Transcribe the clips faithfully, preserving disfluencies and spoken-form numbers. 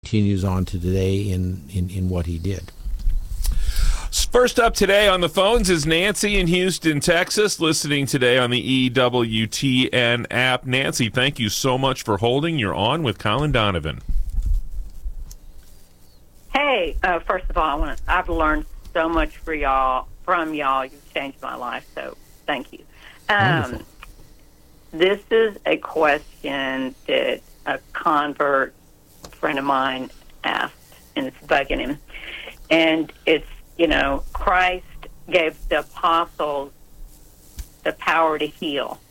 continues on to today in, in, in what he did. First up today on the phones is Nancy in Houston, Texas, listening today on the E W T N app. Nancy, thank you so much for holding. You're on with Colin Donovan. Hey, uh, first of all, I want I've learned so much for y'all from y'all. You've changed my life, so thank you. Um, this is a question that a convert friend of mine asked, and it's bugging him. And it's, you know, Christ gave the apostles the power to heal.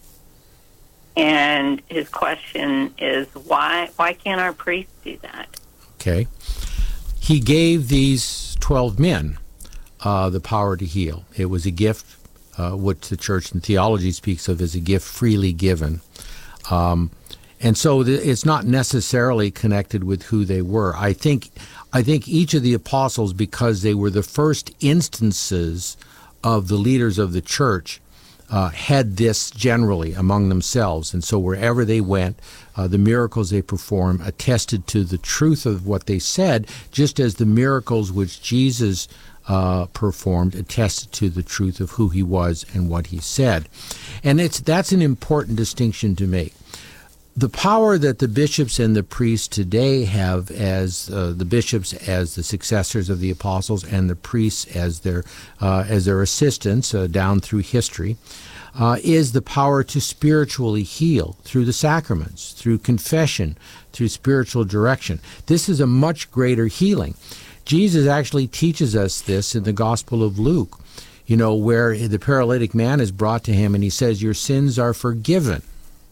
And his question is, why why can't our priests do that? Okay. He gave these twelve men uh, the power to heal. It was a gift, uh, what the church in theology speaks of as a gift freely given. Um, and so th- it's not necessarily connected with who they were. I think I think each of the apostles, because they were the first instances of the leaders of the church, uh, had this generally among themselves. And so wherever they went, uh, the miracles they performed attested to the truth of what they said, just as the miracles which Jesus uh, performed attested to the truth of who he was and what he said. And it's that's an important distinction to make. The power that the bishops and the priests today have as uh, the bishops as the successors of the apostles and the priests as their uh, as their assistants uh, down through history uh, is the power to spiritually heal through the sacraments, through confession, through spiritual direction. This is a much greater healing. Jesus actually teaches us this in the Gospel of Luke, you know, where the paralytic man is brought to him and he says, "Your sins are forgiven."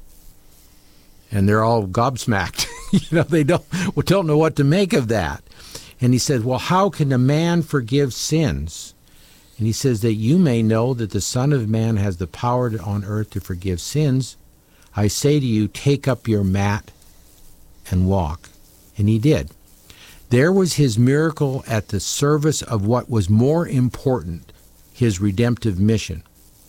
And they're all gobsmacked. you know, they don't well, don't know what to make of that. And he says, well, how can a man forgive sins? And he says that you may know that the Son of Man has the power to, on earth to forgive sins. I say to you, take up your mat and walk. And he did. There was his miracle at the service of what was more important, his redemptive mission.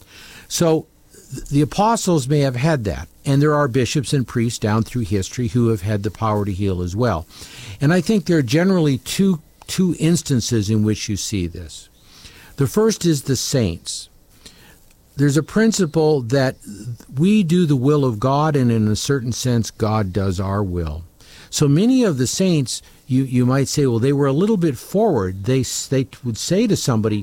So the apostles may have had that, and there are bishops and priests down through history who have had the power to heal as well. And I think there are generally two two instances in which you see this. The first is the saints. There's a principle that we do the will of God, and in a certain sense, God does our will. So many of the saints, you, you might say, well, they were a little bit forward. They, they would say to somebody,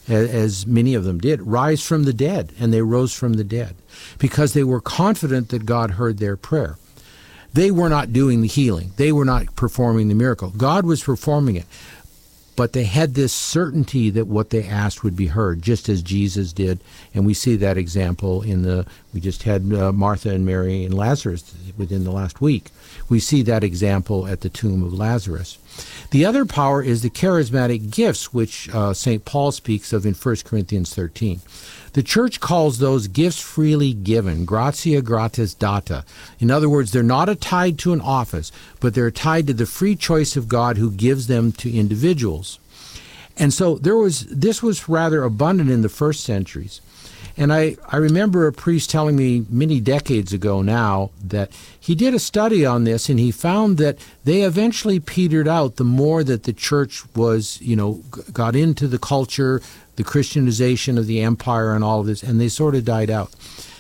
as many of them did, rise from the dead, and they rose from the dead because they were confident that God heard their prayer. They were not doing the healing. They were not performing the miracle. God was performing it, but they had this certainty that what they asked would be heard, just as Jesus did, and we see that example in the, we just had uh, Martha and Mary and Lazarus within the last week. We see that example at the tomb of Lazarus. The other power is the charismatic gifts, which uh, Saint Paul speaks of in First Corinthians thirteen. The church calls those gifts freely given, gratia gratis data. In other words, they're not tied to an office, but they're tied to the free choice of God who gives them to individuals. And so there was this was rather abundant in the first centuries. And I, I remember a priest telling me many decades ago now that he did a study on this, and he found that they eventually petered out the more that the church was, you know, got into the culture, the Christianization of the empire and all of this, and they sort of died out.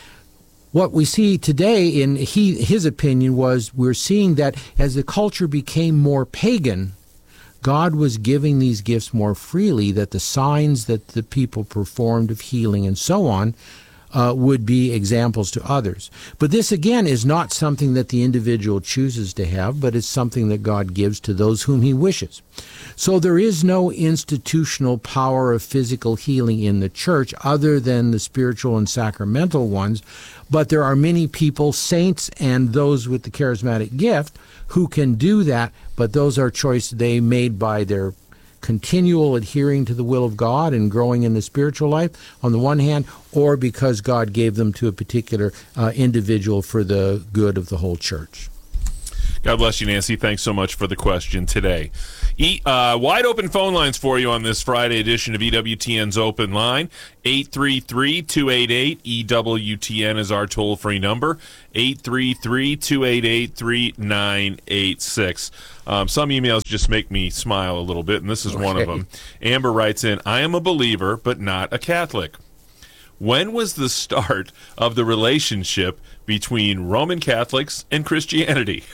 What we see today, in he, his opinion, was we're seeing that as the culture became more pagan, God was giving these gifts more freely, that the signs that the people performed of healing and so on uh, would be examples to others. But this, again, is not something that the individual chooses to have, but it's something that God gives to those whom he wishes. So there is no institutional power of physical healing in the church other than the spiritual and sacramental ones, but there are many people, saints and those with the charismatic gift, who can do that, but those are choices they made by their continual adhering to the will of God and growing in the spiritual life on the one hand, or because God gave them to a particular uh, individual for the good of the whole church. God bless you, Nancy. Thanks so much for the question today. E, uh, wide open phone lines for you on this Friday edition of E W T N's Open Line. eight three three, two eight eight, E W T N is our toll-free number. eight three three, two eight eight, three nine eight six. Um, some emails just make me smile a little bit, and this is okay. One of them. Amber writes in, I am a believer, but not a Catholic. When was the start of the relationship between Roman Catholics and Christianity?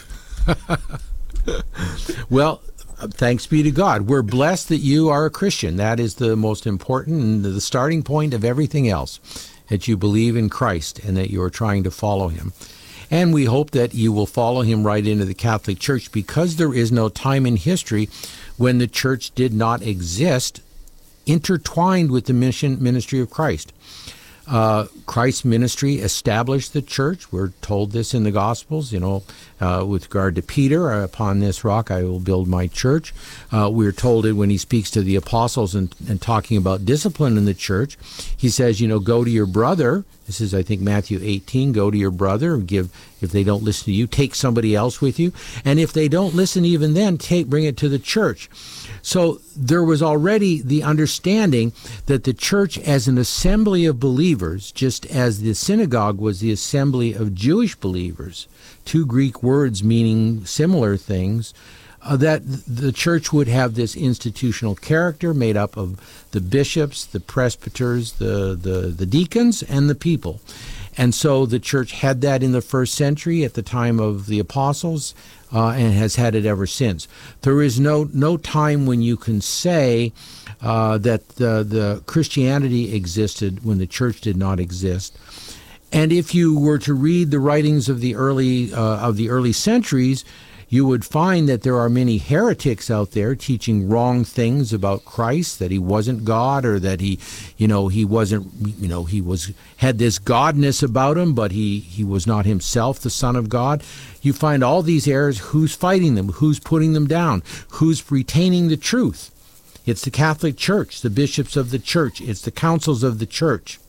Well, thanks be to God. We're blessed that you are a Christian. That is the most important and the starting point of everything else, that you believe in Christ and that you are trying to follow him. And we hope that you will follow him right into the Catholic Church, because there is no time in history when the church did not exist intertwined with the mission ministry of Christ. Uh, Christ's ministry established the church. We're told this in the Gospels, you know, uh, with regard to Peter, upon this rock I will build my church. Uh, we're told it when he speaks to the apostles and, and talking about discipline in the church. He says, you know, go to your brother. This is, I think, Matthew eighteen. Go to your brother and give, if they don't listen to you, take somebody else with you. And if they don't listen even then, take, bring it to the church. So there was already the understanding that the church as an assembly of believers, just as the synagogue was the assembly of Jewish believers, two Greek words meaning similar things, uh, that the church would have this institutional character made up of the bishops, the presbyters, the, the, the deacons, and the people. And so the church had that in the first century at the time of the apostles, uh, and has had it ever since. There is no no time when you can say uh, that the, the Christianity existed when the church did not exist. And if you were to read the writings of the early uh, of the early centuries, you would find that there are many heretics out there teaching wrong things about Christ, that he wasn't God, or that he, you know, he wasn't, you know, he was had this godness about him, but he, he was not himself the Son of God. You find all these errors. Who's fighting them? Who's putting them down? Who's retaining the truth? It's the Catholic Church, the bishops of the church. It's the councils of the church.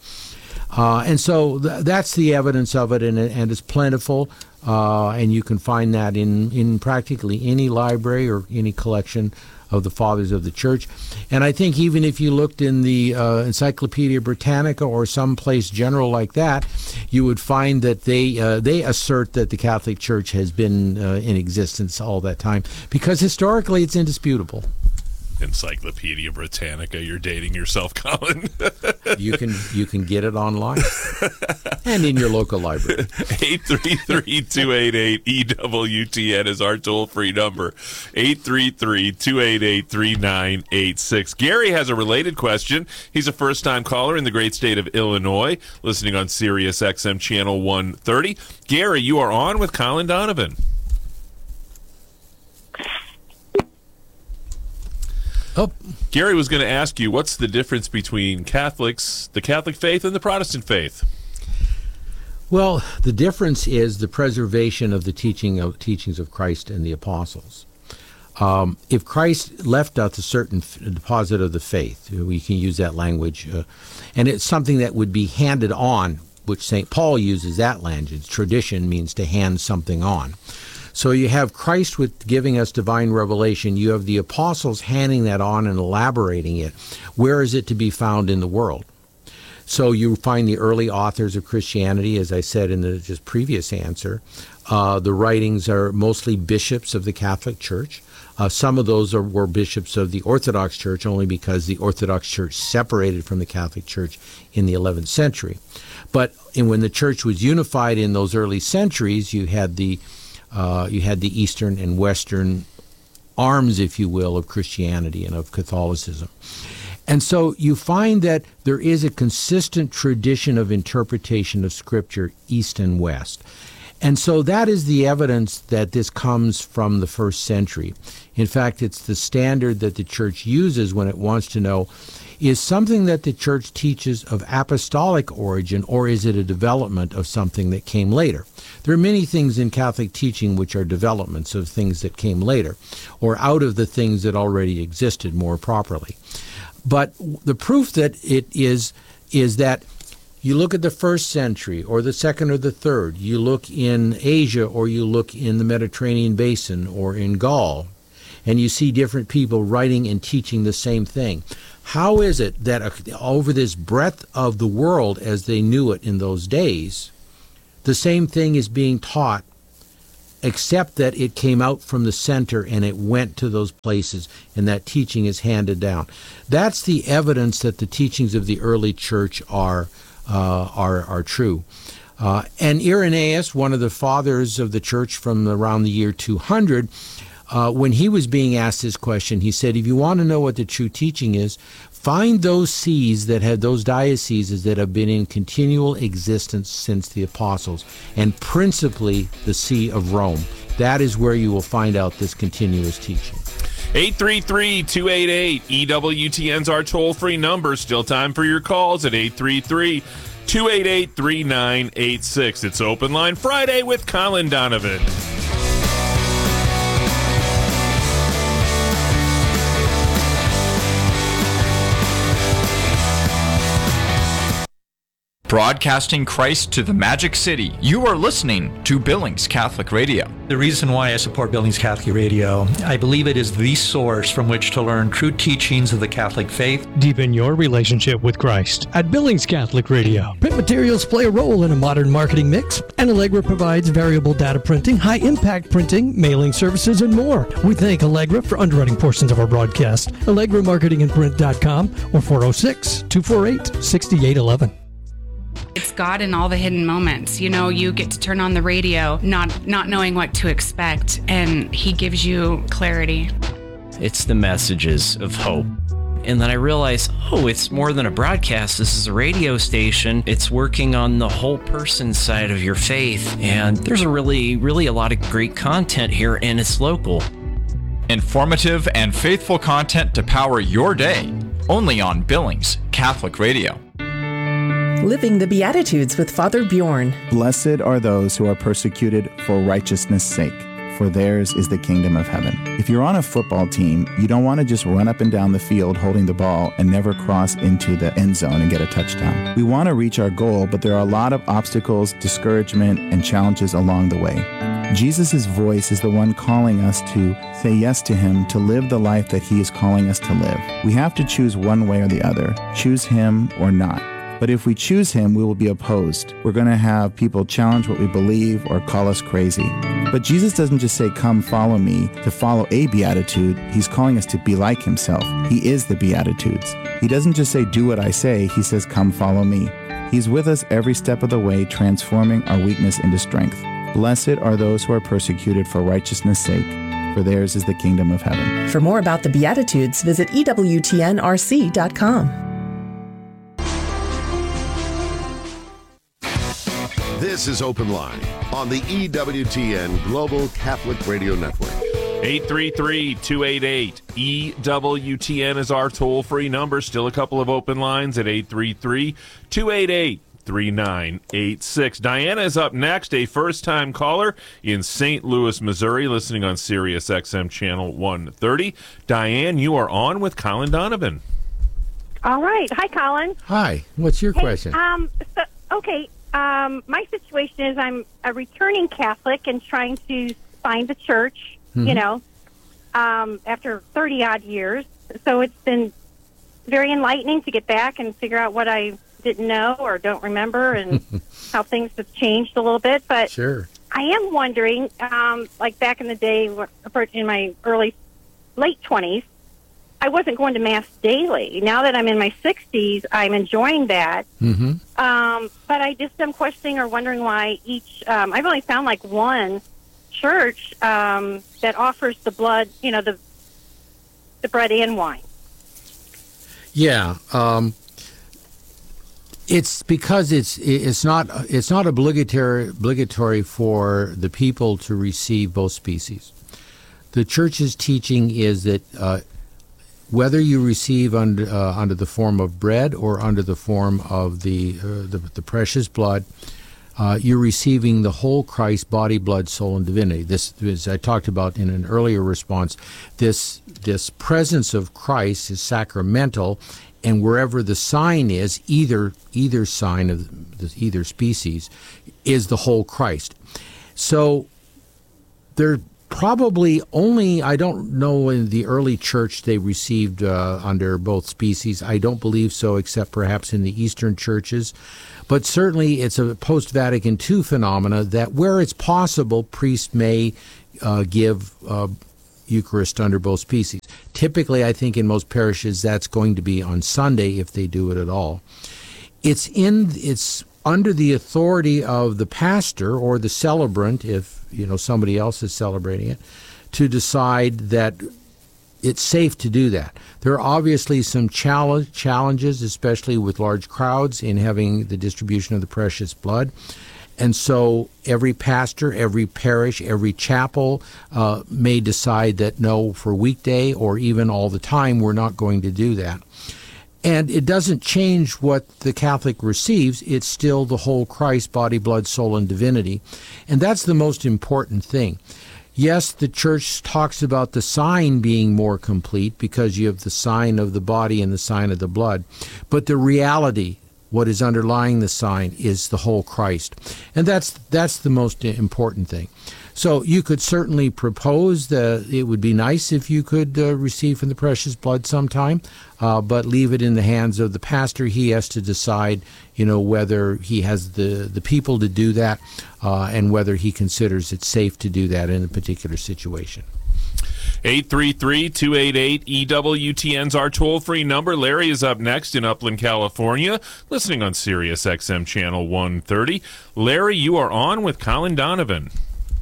Uh, and so th- that's the evidence of it, and, and it's plentiful. Uh, and you can find that in, in practically any library or any collection of the Fathers of the Church. And I think even if you looked in the uh, Encyclopedia Britannica or someplace general like that, you would find that they uh, they assert that the Catholic Church has been uh, in existence all that time, because historically it's indisputable. Encyclopedia Britannica, you're dating yourself, Colin. you can you can get it online and in your local library. eight three three, two eight eight, E W T N is our toll-free number. eight three three, two eight eight, three nine eight six. Gary has a related question. He's a first-time caller in the great state of Illinois, listening on Sirius X M Channel one thirty. Gary, you are on with Colin Donovan. Oh. Gary was going to ask you, what's the difference between Catholics, the Catholic faith, and the Protestant faith? Well, the difference is the preservation of the teaching of teachings of Christ and the apostles. Um, if Christ left out a certain f- deposit of the faith, we can use that language, uh, and it's something that would be handed on, which Saint Paul uses that language. Tradition means to hand something on. So you have Christ with giving us divine revelation. You have the apostles handing that on and elaborating it. Where is it to be found in the world? So you find the early authors of Christianity, as I said in the just previous answer. Uh, the writings are mostly bishops of the Catholic Church. Uh, some of those are, were bishops of the Orthodox Church, only because the Orthodox Church separated from the Catholic Church in the eleventh century. But and when the Church was unified in those early centuries, you had the Uh, you had the Eastern and Western arms, if you will, of Christianity and of Catholicism. And so you find that there is a consistent tradition of interpretation of Scripture, East and West. And so that is the evidence that this comes from the first century. In fact, it's the standard that the Church uses when it wants to know, is something that the Church teaches of apostolic origin, or is it a development of something that came later? There are many things in Catholic teaching which are developments of things that came later, or out of the things that already existed more properly. But the proof that it is is that You look at the first century or the second or the third. You look in Asia or you look in the Mediterranean basin or in Gaul, and you see different people writing and teaching the same thing. How is it that over this breadth of the world as they knew it in those days, the same thing is being taught, except that it came out from the center and it went to those places, and that teaching is handed down? That's the evidence that the teachings of the early church are uh, are are true. Uh, and Irenaeus, one of the fathers of the church from around the year two hundred, uh, when he was being asked this question, he said, if you want to know what the true teaching is, find those sees that have those dioceses that have been in continual existence since the apostles, and principally the See of Rome. That is where you will find out this continuous teaching. eight three three, two eight eight, E W T N's our toll-free number. Still time for your calls at eight three three, two eight eight, three nine eight six. It's Open Line Friday with Colin Donovan. Broadcasting Christ to the Magic City, you are listening to Billings Catholic Radio. The reason why I support Billings Catholic Radio, I believe it is the source from which to learn true teachings of the Catholic faith. Deepen your relationship with Christ at Billings Catholic Radio. Print materials play a role in a modern marketing mix, and Allegra provides variable data printing, high-impact printing, mailing services, and more. We thank Allegra for underwriting portions of our broadcast. Allegra Marketing and Print dot com or four oh six, two four eight, six eight one one. It's God in all the hidden moments. You know, you get to turn on the radio, not not knowing what to expect, and he gives you clarity. It's the messages of hope. And then I realized, oh, it's more than a broadcast. This is a radio station. It's working on the whole person side of your faith. And there's a really, really a lot of great content here, and it's local. Informative and faithful content to power your day. Only on Billings Catholic Radio. Living the Beatitudes with Father Bjorn. Blessed are those who are persecuted for righteousness' sake, for theirs is the kingdom of heaven. If you're on a football team, you don't want to just run up and down the field holding the ball and never cross into the end zone and get a touchdown. We want to reach our goal, but there are a lot of obstacles, discouragement, and challenges along the way. Jesus' voice is the one calling us to say yes to him, to live the life that he is calling us to live. We have to choose one way or the other, choose him or not. But if we choose him, we will be opposed. We're going to have people challenge what we believe or call us crazy. But Jesus doesn't just say, come follow me, to follow a beatitude. He's calling us to be like himself. He is the Beatitudes. He doesn't just say, do what I say. He says, come follow me. He's with us every step of the way, transforming our weakness into strength. Blessed are those who are persecuted for righteousness' sake, for theirs is the kingdom of heaven. For more about the Beatitudes, visit E W T N R C dot com. This is Open Line on the E W T N Global Catholic Radio Network. eight three three, two eight eight, E W T N is our toll-free number. Still a couple of open lines at eight three three, two eight eight, three nine eight six. Diana is up next, a first-time caller in Saint Louis, Missouri, listening on Sirius X M Channel one thirty. Diane, you are on with Colin Donovan. All right. Hi, Colin. Hi. What's your hey, question? Um. So, okay. Um, my situation is I'm a returning Catholic and trying to find the church, mm-hmm. you know, um, after thirty-odd years. So it's been very enlightening to get back and figure out what I didn't know or don't remember and how things have changed a little bit. But sure. I am wondering, um, like back in the day, in my early, late twenties, I wasn't going to Mass daily. Now that I'm in my sixties, I'm enjoying that. Mm-hmm. Um, but I just am questioning or wondering why each, um, I've only found like one church um, that offers the blood, you know, the the bread and wine. Yeah. Um, it's because it's it's not it's not obligatory obligatory for the people to receive both species. The church's teaching is that uh, whether you receive under uh, under the form of bread or under the form of the uh, the, the precious blood, uh, you're receiving the whole Christ body, blood, soul, and divinity. This, as I talked about in an earlier response, this this presence of Christ is sacramental, and wherever the sign is, either either sign of the, either species, is the whole Christ. So there probably only, I don't know in the early church they received uh, under both species. I don't believe so, except perhaps in the Eastern churches. But certainly it's a post-Vatican two phenomena that where it's possible, priests may uh, give uh, Eucharist under both species. Typically, I think in most parishes that's going to be on Sunday if they do it at all. It's in it's under the authority of the pastor or the celebrant, if you know somebody else is celebrating it, to decide that it's safe to do that. There are obviously some challenge, challenges, especially with large crowds, in having the distribution of the precious blood. And so every pastor, every parish, every chapel uh, may decide that no, for weekday or even all the time, we're not going to do that. And it doesn't change what the Catholic receives. It's still the whole Christ, body, blood, soul, and divinity. And that's the most important thing. Yes, the Church talks about the sign being more complete because you have the sign of the body and the sign of the blood. But the reality, what is underlying the sign, is the whole Christ. And that's that's the most important thing. So you could certainly propose that it would be nice if you could uh, receive from the precious blood sometime, uh, but leave it in the hands of the pastor. He has to decide, you know, whether he has the, the people to do that uh, and whether he considers it safe to do that in a particular situation. eight three three, two eight eight, E W T N's our toll-free number. Larry is up next in Upland, California, listening on Sirius X M Channel one thirty. Larry, you are on with Colin Donovan.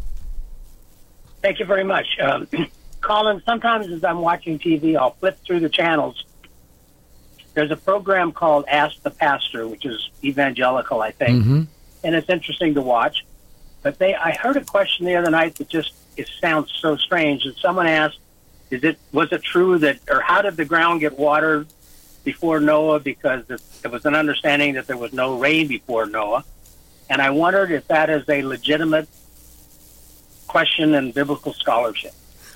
Thank you very much. Um, Colin, sometimes as I'm watching T V, I'll flip through the channels. There's a program called Ask the Pastor, which is evangelical, I think, Mm-hmm. and it's interesting to watch. But they, I heard a question the other night that just it sounds so strange. And someone asked, "Is it was it true that, or how did the ground get watered before Noah? Because it, it was an understanding that there was no rain before Noah." And I wondered if that is a legitimate question in biblical scholarship.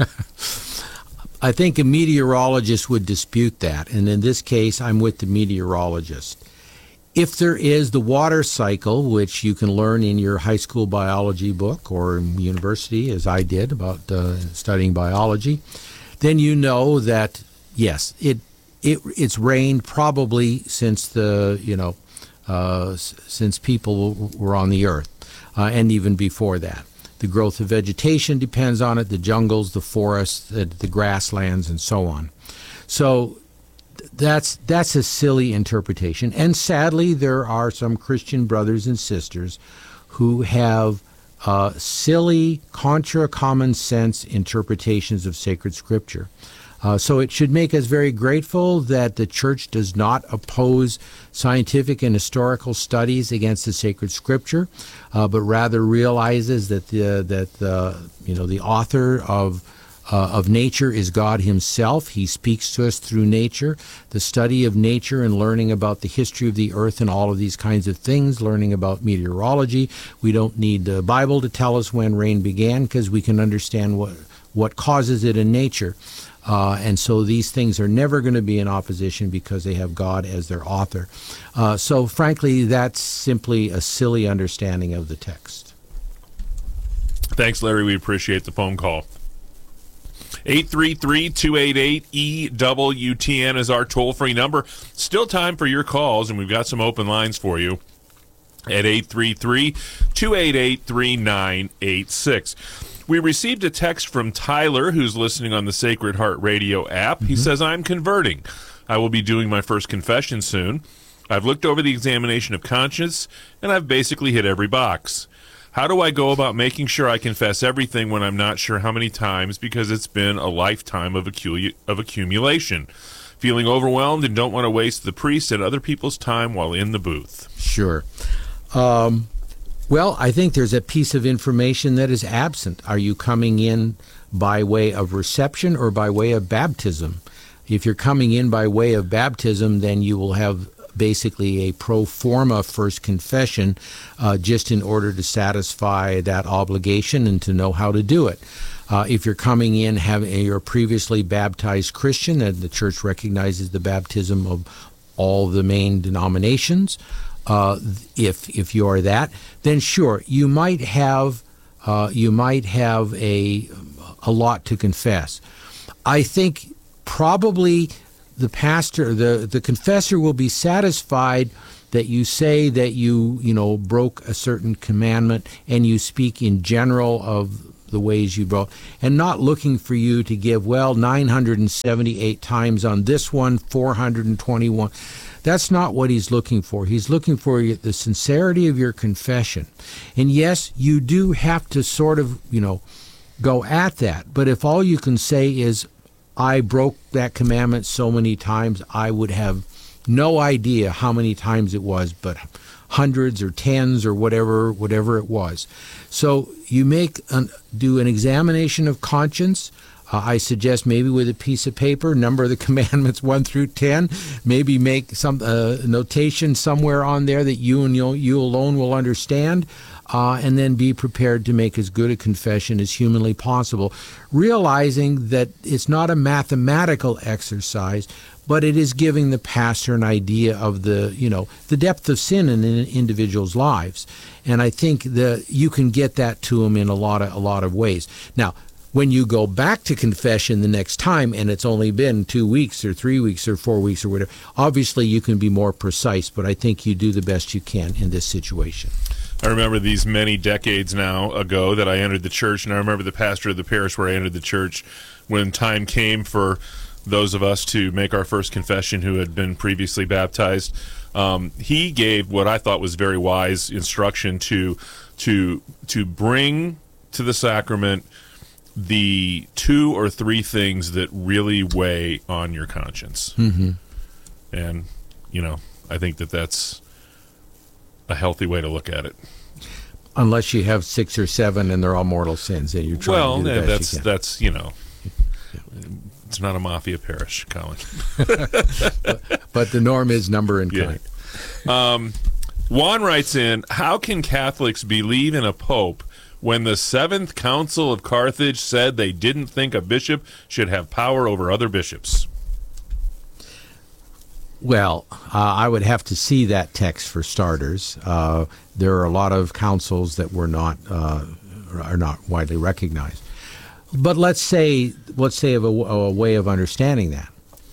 I think a meteorologist would dispute that, and in this case, I'm with the meteorologist. If there is the water cycle, which you can learn in your high school biology book or in university, as I did, about uh, studying biology, then you know that, yes, it it it's rained probably since the, you know, uh, since people were on the earth, uh, and even before that. The growth of vegetation depends on it, the jungles, the forests, the, the grasslands, and so on. So that's that's a silly interpretation. And sadly, there are some Christian brothers and sisters who have uh, silly, contra common sense interpretations of sacred scripture. Uh, so it should make us very grateful that the Church does not oppose scientific and historical studies against the sacred scripture, uh, but rather realizes that the that the you know the author of uh, of nature is God Himself. He speaks to us through nature. The study of nature and learning about the history of the earth and all of these kinds of things, learning about meteorology. We don't need the Bible to tell us when rain began, because we can understand what what causes it in nature. Uh, and so these things are never going to be in opposition because they have God as their author. Uh, so frankly, that's simply a silly understanding of the text. Thanks, Larry. We appreciate the phone call. eight three three, two eight eight, E W T N is our toll-free number. Still time for your calls, and we've got some open lines for you at eight three three, two eight eight, three nine eight six. We received a text from Tyler, who's listening on the Sacred Heart Radio app. Mm-hmm. He says, "I'm converting. I will be doing my first confession soon. I've looked over the examination of conscience, and I've basically hit every box. How do I go about making sure I confess everything when I'm not sure how many times, because it's been a lifetime of, accu- of accumulation? Feeling overwhelmed and don't want to waste the priest and other people's time while in the booth." Sure. Um... Well, I think there's a piece of information that is absent. Are you coming in by way of reception or by way of baptism? If you're coming in by way of baptism, then you will have basically a pro forma first confession uh, just in order to satisfy that obligation and to know how to do it. Uh, if you're coming in, having you're a previously baptized Christian, and the Church recognizes the baptism of all the main denominations. Uh, if if you are that, then sure, you might have uh, you might have a a lot to confess. I think probably the pastor, the the confessor, will be satisfied that you say that you you know broke a certain commandment, and you speak in general of the ways you broke, and not looking for you to give, well, nine hundred seventy-eight times on this one, four hundred twenty-one. That's not what he's looking for. He's looking for the sincerity of your confession. And yes, you do have to sort of, you know, go at that. But if all you can say is, I broke that commandment so many times, I would have no idea how many times it was, but hundreds or tens or whatever, whatever it was. So you make an, do an examination of conscience. Uh, I suggest maybe with a piece of paper, number the commandments one through ten. Maybe make some uh, notation somewhere on there that you and you, you alone will understand, uh, and then be prepared to make as good a confession as humanly possible, realizing that it's not a mathematical exercise, but it is giving the pastor an idea of the, you know, the depth of sin in an individual's lives. And I think that you can get that to them in a lot of a lot of ways. Now, when you go back to confession the next time, and it's only been two weeks or three weeks or four weeks or whatever, obviously you can be more precise, but I think you do the best you can in this situation. I remember these many decades now ago that I entered the church, and I remember the pastor of the parish where I entered the church when time came for those of us to make our first confession who had been previously baptized. Um, he gave what I thought was very wise instruction to to to bring to the sacrament the two or three things that really weigh on your conscience. Mm-hmm. And, you know, I think that that's a healthy way to look at it. Unless you have six or seven and they're all mortal sins, and you're trying well, to do the best that's you can. that's you know, it's not a mafia parish, Colin. but, but the norm is number and yeah. kind. Um, Juan writes in, how can Catholics believe in a pope when the Seventh Council of Carthage said they didn't think a bishop should have power over other bishops? Well, uh, I would have to see that text for starters. Uh, there are a lot of councils that were not uh, are not widely recognized. But let's say let's say of a, a way of understanding that.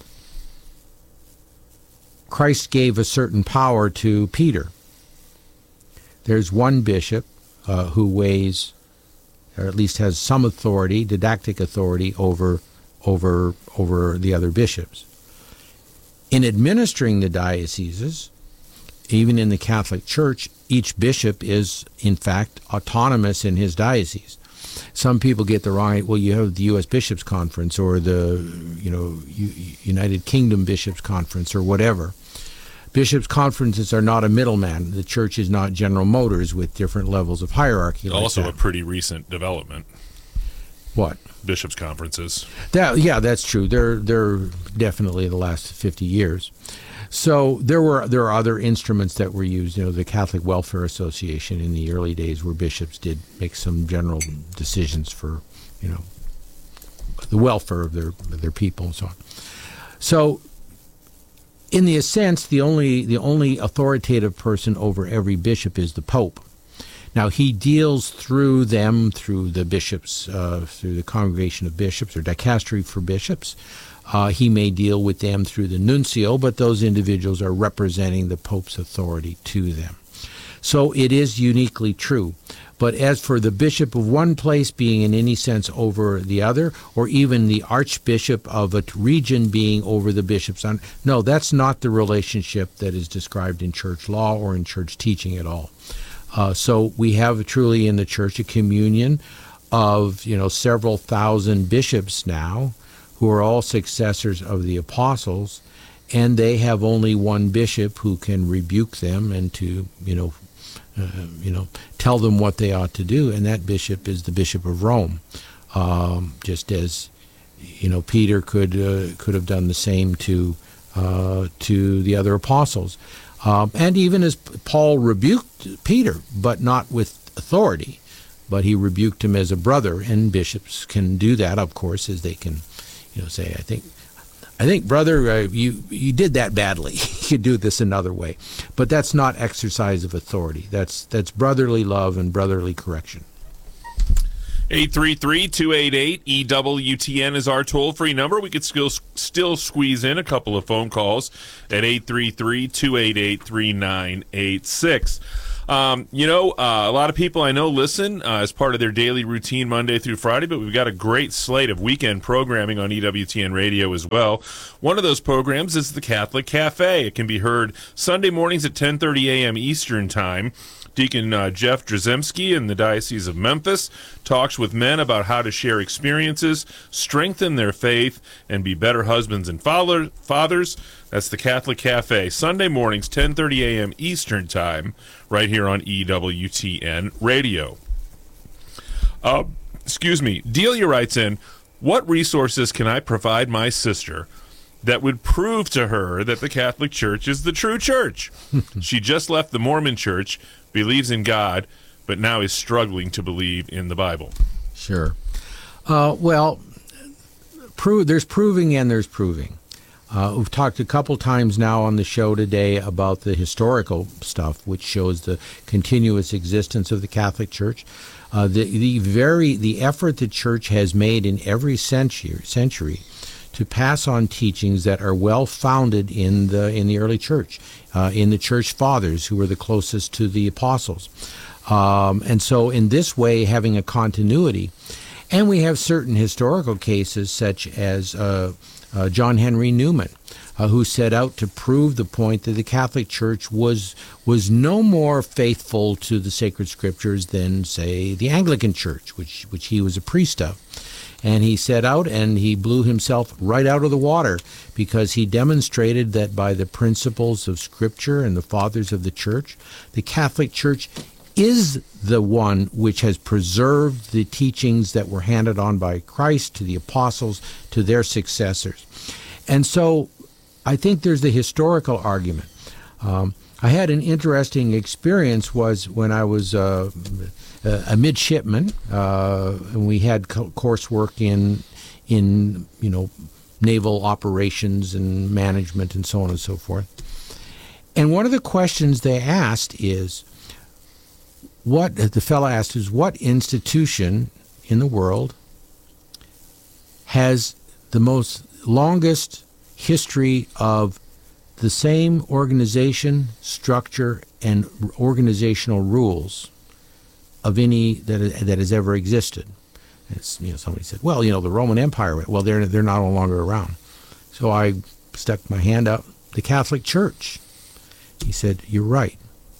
Christ gave a certain power to Peter. There's one bishop uh, who weighs, or at least has some authority, didactic authority over over over the other bishops. In administering the dioceses, even in the Catholic Church, each bishop is, in fact, autonomous in his diocese. Some people get the wrong, well, you have the U S Bishops' Conference or the, you know, U- United Kingdom Bishops' Conference or whatever. Bishops' conferences are not a middleman. The Church is not General Motors with different levels of hierarchy. Like Also that. a pretty recent development. What? Bishops' conferences. That, yeah, that's true. They're they're definitely the last fifty years. So there were there are other instruments that were used. You know, the Catholic Welfare Association in the early days, where bishops did make some general decisions for, you know, the welfare of their of their people and so on. So, in the sense, the only the only authoritative person over every bishop is the Pope. Now, he deals through them, through the bishops, uh, through the Congregation of Bishops or Dicastery for Bishops. Uh, he may deal with them through the nuncio, but those individuals are representing the Pope's authority to them. So it is uniquely true. But as for the bishop of one place being in any sense over the other, or even the archbishop of a region being over the bishops, on, no, that's not the relationship that is described in church law or in church teaching at all. Uh, so we have truly in the church a communion of, you know, several thousand bishops now who are all successors of the apostles, and they have only one bishop who can rebuke them and to, you know, uh, you know, tell them what they ought to do, and that bishop is the Bishop of Rome. Um, just as, you know, Peter could uh, could have done the same to uh, to the other apostles. Um, and even as Paul rebuked Peter, but not with authority, but he rebuked him as a brother, and bishops can do that, of course, as they can, you know, say, I think, I think, brother, uh, you you did that badly, could do this another way. But that's not exercise of authority. That's that's brotherly love and brotherly correction. eight three three, two eight eight, E W T N is our toll-free number. We could still still squeeze in a couple of phone calls at eight three three, two eight eight, three nine eight six. Um, you know, uh, a lot of people I know listen uh, as part of their daily routine Monday through Friday, but we've got a great slate of weekend programming on E W T N Radio as well. One of those programs is the Catholic Cafe. It can be heard Sunday mornings at ten thirty a.m. Eastern Time. Deacon uh, Jeff Drzymski in the Diocese of Memphis talks with men about how to share experiences, strengthen their faith, and be better husbands and father- fathers. That's the Catholic Cafe, Sunday mornings, ten thirty a.m. Eastern Time, right here on E W T N Radio. Uh, excuse me. Delia writes in, what resources can I provide my sister that would prove to her that the Catholic Church is the true church? She just left the Mormon Church, believes in God, but now is struggling to believe in the Bible. Sure. Uh, well, prove, there's proving and there's proving. Uh, we've talked a couple times now on the show today about the historical stuff, which shows the continuous existence of the Catholic Church. Uh, the the very the effort the Church has made in every century century to pass on teachings that are well founded in the in the early Church, uh, in the Church Fathers, who were the closest to the apostles, um, and so in this way, having a continuity, and we have certain historical cases such as uh, uh, John Henry Newman, uh, who set out to prove the point that the Catholic Church was was no more faithful to the sacred scriptures than, say, the Anglican Church, which which he was a priest of. And he set out and he blew himself right out of the water because he demonstrated that by the principles of Scripture and the fathers of the Church, the Catholic Church is the one which has preserved the teachings that were handed on by Christ to the apostles, to their successors. And so I think there's the historical argument. Um, I had an interesting experience was when I was uh, a midshipman, uh, and we had co- coursework in, in you know, naval operations and management and so on and so forth. And one of the questions they asked is, what the fellow asked is, what institution in the world has the most longest history of the same organization, structure, and organizational rules of any that that has ever existed? It's, you know, somebody said, well, you know, the Roman Empire. Well, they're they're not no longer around. So I stuck my hand out. The Catholic Church. He said, you're right.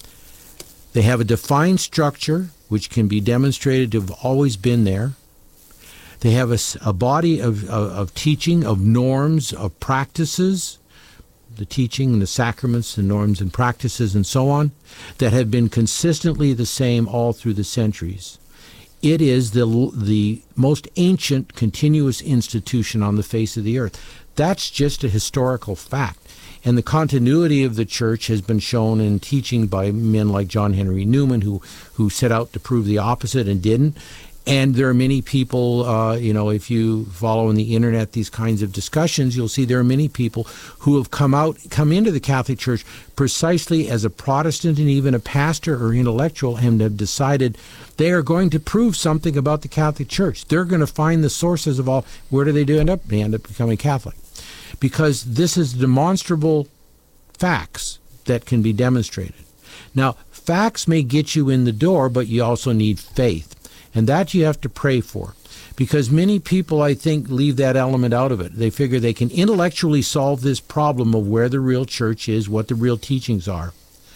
They have a defined structure which can be demonstrated to have always been there. They have a, a body of, of, of teaching, of norms, of practices, the teaching and the sacraments and norms and practices and so on, that have been consistently the same all through the centuries. It is the the most ancient continuous institution on the face of the earth. That's just a historical fact. And the continuity of the Church has been shown in teaching by men like John Henry Newman, who, who set out to prove the opposite and didn't. And there are many people, uh, you know, if you follow on the internet these kinds of discussions, you'll see there are many people who have come out, come into the Catholic Church precisely as a Protestant and even a pastor or intellectual, and have decided they are going to prove something about the Catholic Church. They're going to find the sources of all. Where do they do end up? They end up becoming Catholic. Because this is demonstrable facts that can be demonstrated. Now, facts may get you in the door, but you also need faith. And that you have to pray for. Because many people, I think, leave that element out of it. They figure they can intellectually solve this problem of where the real church is, what the real teachings are.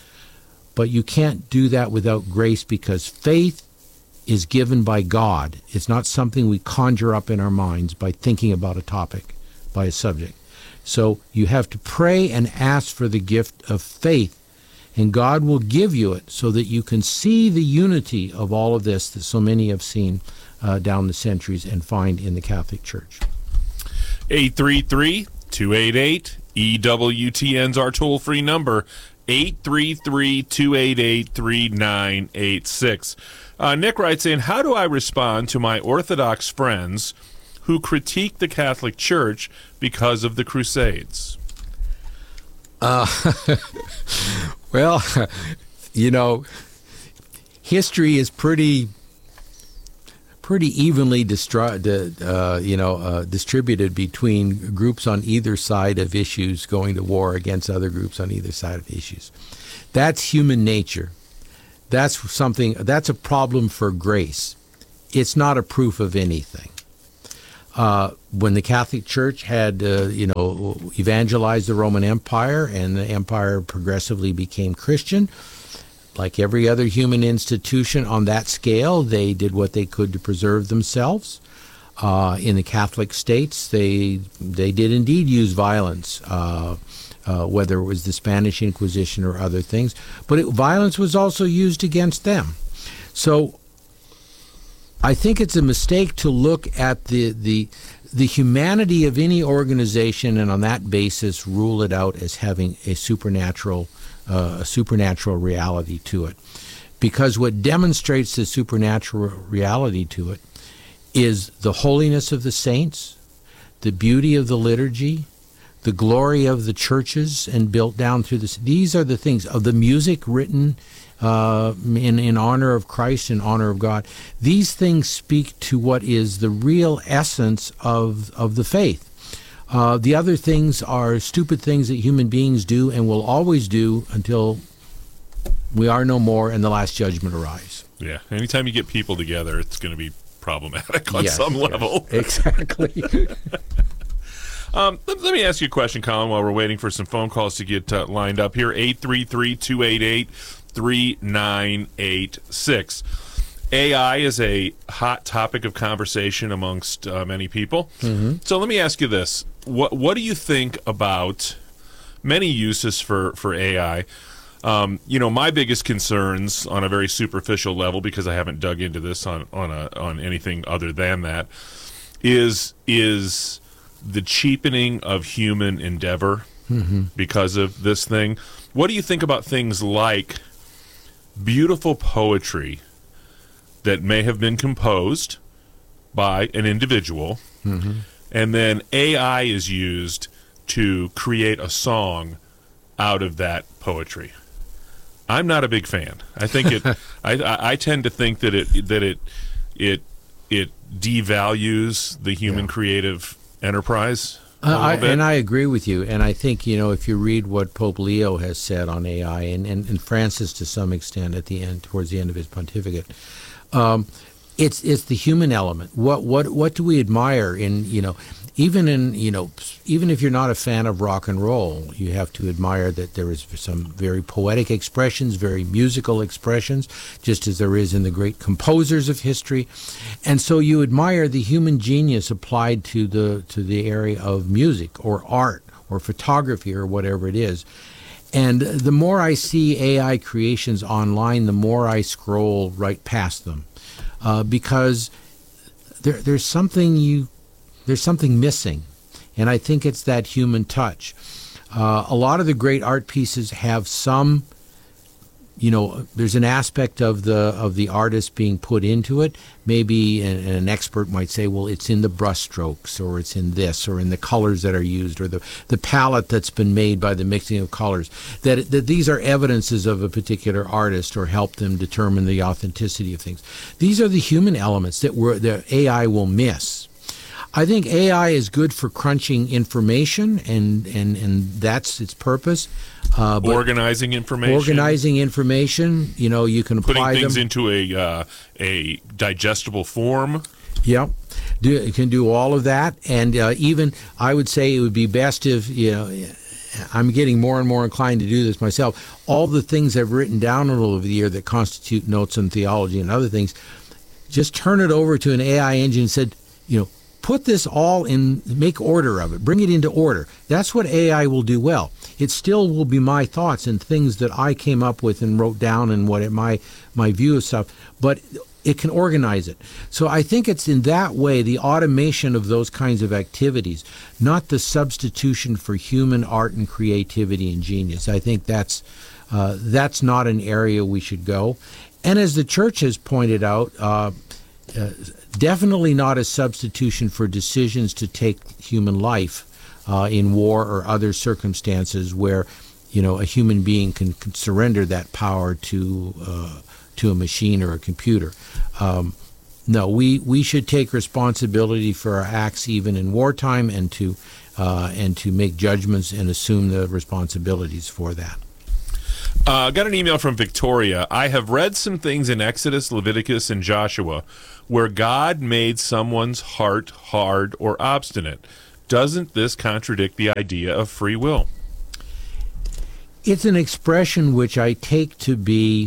But you can't do that without grace, because faith is given by God. It's not something we conjure up in our minds by thinking about a topic, by a subject. So you have to pray and ask for the gift of faith, and God will give you it so that you can see the unity of all of this that so many have seen uh, down the centuries and find in the Catholic Church. eight three three, two eight eight, E W T N's our toll-free number, eight three three, two eight eight, three nine eight six. Uh, Nick writes in, how do I respond to my Orthodox friends who critique the Catholic Church because of the Crusades? Uh, well, you know, history is pretty pretty evenly distri- uh, you know, uh, distributed between groups on either side of issues going to war against other groups on either side of issues. That's human nature. That's something, that's a problem for grace. It's not a proof of anything. Uh, when the Catholic Church had, uh, you know, evangelized the Roman Empire and the empire progressively became Christian, like every other human institution on that scale, they did what they could to preserve themselves. Uh, in the Catholic states, they they did indeed use violence, uh, uh, whether it was the Spanish Inquisition or other things. But it, violence was also used against them. So I think it's a mistake to look at the the the humanity of any organization and on that basis rule it out as having a supernatural uh, a supernatural reality to it. Because what demonstrates the supernatural reality to it is the holiness of the saints, the beauty of the liturgy, the glory of the churches and built down through this. These are the things of the music written uh, in, in honor of Christ, in honor of God. These things speak to what is the real essence of, of the faith. Uh, the other things are stupid things that human beings do and will always do until we are no more and the last judgment arrives. Yeah. Anytime you get people together, it's going to be problematic on Yes, some yes, level. exactly. um, let, let me ask you a question, Colin, while we're waiting for some phone calls to get uh, lined up here. eight three three, two eight eight, three nine eight six. A I is a hot topic of conversation amongst uh, many people. Mm-hmm. So let me ask you this. What what do you think about many uses for, for A I? Um, you know, my biggest concerns on a very superficial level, because I haven't dug into this on, on, a, on anything other than that, is, is the cheapening of human endeavor Mm-hmm. because of this thing. What do you think about things like beautiful poetry that may have been composed by an individual, Mm-hmm. and then A I is used to create a song out of that poetry? I'm not a big fan. I think it. I, I I tend to think that it that it it it devalues the human Yeah. creative enterprise. a Uh, little I, bit. and I agree with you. And I think, you know, if you read what Pope Leo has said on A I, and, and, and Francis to some extent at the end, towards the end of his pontificate, um, it's it's the human element. What what what do we admire in, you know, even in, you know, even if you're not a fan of rock and roll, you have to admire that there is some very poetic expressions, very musical expressions, just as there is in the great composers of history. And so you admire the human genius applied to the to the area of music or art or photography or whatever it is. And the more I see A I creations online, the more I scroll right past them, uh, because there, there's something you there's something missing, and I think it's that human touch. Uh, a lot of the great art pieces have some, you know, there's an aspect of the of the artist being put into it. Maybe an, an expert might say, well, it's in the brushstrokes, or it's in this, or in the colors that are used, or the, the palette that's been made by the mixing of colors, that, that these are evidences of a particular artist or help them determine the authenticity of things. These are the human elements that we're, the A I will miss. I think A I is good for crunching information, and, and, and that's its purpose. Uh, but organizing information, organizing information. You know, you can putting apply things them. into a uh, a digestible form. Yep, do, you can do all of that, and uh, even I would say it would be best if, you know, I'm getting more and more inclined to do this myself. All the things I've written down over the year that constitute notes on theology and other things, just turn it over to an A I engine and said, you know, put this all in, make order of it, bring it into order. That's what A I will do well. It still will be my thoughts and things that I came up with and wrote down and what it, my my view of stuff, but it can organize it. So I think it's in that way the automation of those kinds of activities, not the substitution for human art and creativity and genius. I think that's uh, that's not an area we should go. And as the church has pointed out, uh, uh, definitely not a substitution for decisions to take human life uh, in war or other circumstances where you know, a human being can, can surrender that power to uh, to a machine or a computer. Um, no, we, we should take responsibility for our acts even in wartime, and to uh, and to make judgments and assume the responsibilities for that. Uh, got an email from Victoria. I have read some things in Exodus, Leviticus, and Joshua where God made someone's heart hard or obstinate. Doesn't this contradict the idea of free will? It's an expression which I take to be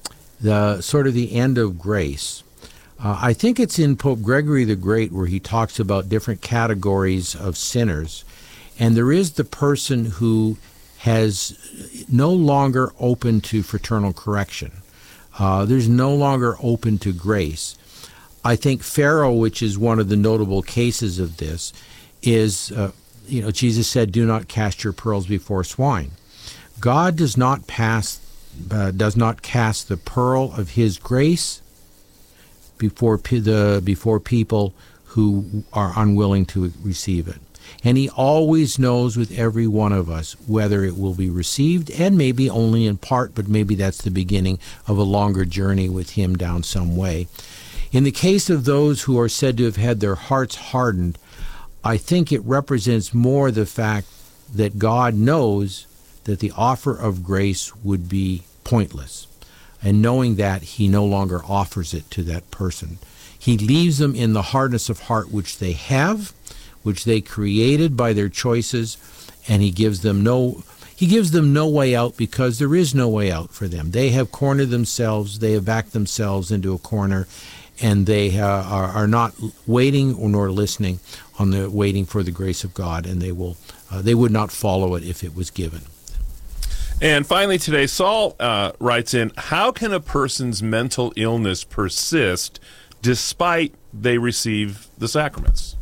the sort of the end of grace. Uh, I think it's in Pope Gregory the Great where he talks about different categories of sinners. And there is the person who has no longer open to fraternal correction. Uh, there's no longer open to grace. I think Pharaoh, which is one of the notable cases of this, is, uh, you know, Jesus said, do not cast your pearls before swine. God does not pass, uh, does not cast the pearl of his grace before p- the before people who are unwilling to receive it. And he always knows with every one of us whether it will be received, and maybe only in part, but maybe that's the beginning of a longer journey with him down some way. In the case of those who are said to have had their hearts hardened, I think it represents more the fact that God knows that the offer of grace would be pointless. And knowing that, he no longer offers it to that person. He leaves them in the hardness of heart which they have, which they created by their choices, and he gives them no he gives them no way out, because there is no way out for them. They have cornered themselves, they have backed themselves into a corner, and they uh, are, are not waiting or nor listening on the waiting for the grace of God, and they will uh, they would not follow it if it was given. And finally today, Saul uh, writes in, how can a person's mental illness persist despite they receive the sacraments?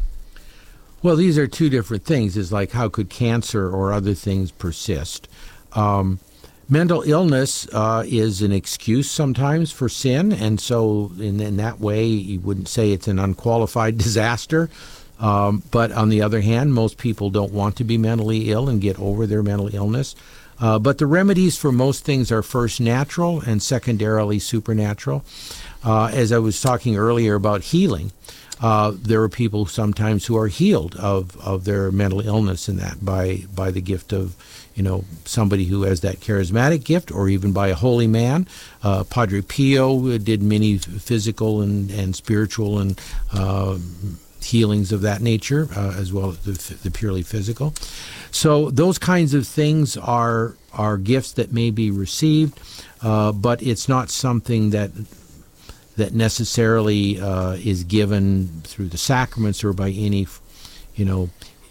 Well, these are two different things. It's like, how could cancer or other things persist? Um, mental illness uh, is an excuse sometimes for sin, and so in, in that way, you wouldn't say it's an unqualified disaster. Um, but on the other hand, most people don't want to be mentally ill and get over their mental illness. Uh, but the remedies for most things are first natural and secondarily supernatural. Uh, as I was talking earlier about healing, Uh, there are people sometimes who are healed of, of their mental illness in that by by the gift of, you know, somebody who has that charismatic gift, or even by a holy man. Uh, Padre Pio did many physical and, and spiritual and uh, healings of that nature, uh, as well as the, the purely physical. So those kinds of things are are gifts that may be received, uh, but it's not something that that necessarily uh, is given through the sacraments or by any, you know,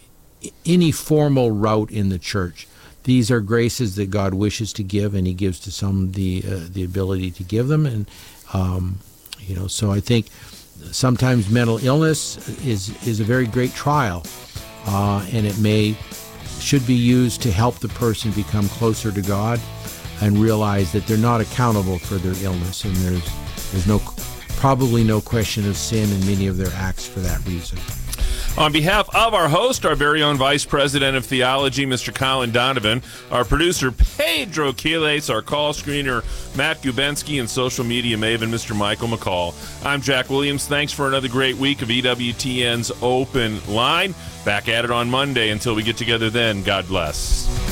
any formal route in the church. These are graces that God wishes to give, and he gives to some the uh, the ability to give them. And, um, you know, so I think sometimes mental illness is, is a very great trial, uh, and it may, should be used to help the person become closer to God and realize that they're not accountable for their illness, and there's There's no, probably no question of sin in many of their acts for that reason. On behalf of our host, our very own Vice President of Theology, Mister Colin Donovan, our producer, Pedro Quiles, our call screener, Matt Gubensky, and social media maven, Mister Michael McCall. I'm Jack Williams. Thanks for another great week of E W T N's Open Line. Back at it on Monday. Until we get together then, God bless.